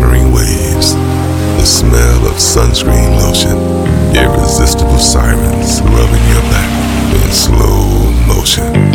pattering waves, the smell of sunscreen lotion, irresistible sirens rubbing your back in slow motion.